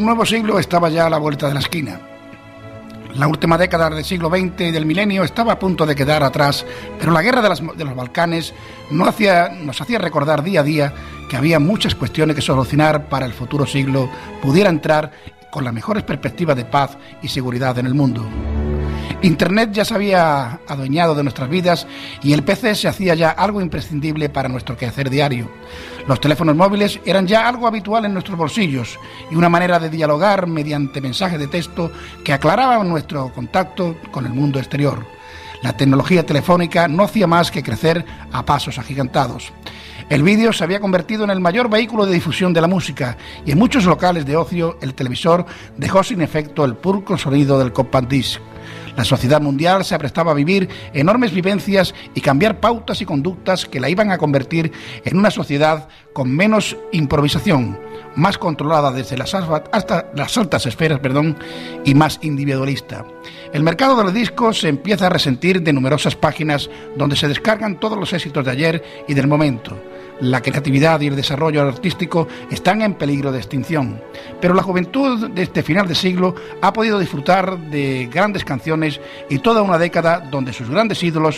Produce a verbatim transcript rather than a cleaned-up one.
Un nuevo siglo estaba ya a la vuelta de la esquina. La última década del siglo veinte y del milenio estaba a punto de quedar atrás, pero la guerra de, las, de los Balcanes no hacía, nos hacía recordar día a día que había muchas cuestiones que solucionar para el futuro siglo pudiera entrar con las mejores perspectivas de paz y seguridad en el mundo. Internet ya se había adueñado de nuestras vidas y el P C se hacía ya algo imprescindible para nuestro quehacer diario. Los teléfonos móviles eran ya algo habitual en nuestros bolsillos y una manera de dialogar mediante mensajes de texto que aclaraban nuestro contacto con el mundo exterior. La tecnología telefónica no hacía más que crecer a pasos agigantados. El vídeo se había convertido en el mayor vehículo de difusión de la música y en muchos locales de ocio el televisor dejó sin efecto el puro sonido del compact disc. La sociedad mundial se aprestaba a vivir enormes vivencias y cambiar pautas y conductas que la iban a convertir en una sociedad con menos improvisación, más controlada desde las hasta las altas esferas, perdón, y más individualista. El mercado de los discos se empieza a resentir de numerosas páginas donde se descargan todos los éxitos de ayer y del momento. La creatividad y el desarrollo artístico están en peligro de extinción, pero la juventud de este final de siglo ha podido disfrutar de grandes canciones y toda una década donde sus grandes ídolos